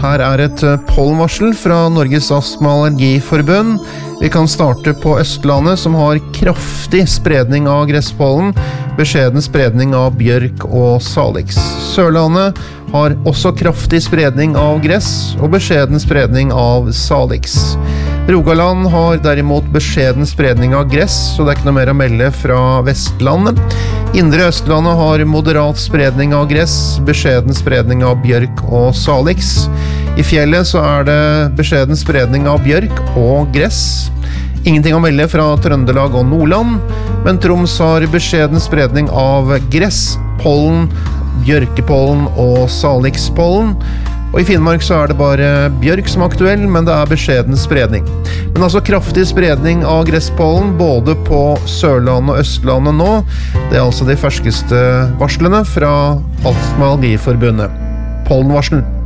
Her et pollenvarsel fra Norges Astma- og Allergiforbund. Vi kan starte på Østlandet, som har kraftig spredning av gresspollen, beskjeden spredning av bjørk og salix. Sørlandet har også kraftig spredning av gress og beskjeden spredning av salix. Rogaland har derimot beskjeden spredning av gress, så det er ikke noe mer å melde fra Vestlandet. Indre Østlandet har moderat spredning av gress, beskjeden spredning av bjørk og salix. I fjellet så er det beskjeden spredning av bjørk og gress. Ingenting å melde fra Trøndelag og Nordland, men Troms har beskjeden spredning av gress, pollen, bjørkepollen og salixpollen. Og i Finnmark så er det bare bjørk som er aktuell, men det er beskjeden spredning. Men altså kraftig spredning av gresspollen både på Sørlandet og Østlandet nå. Det er altså de ferskeste varslene fra Astma- og Allergiforbundet. Pollenvarsel.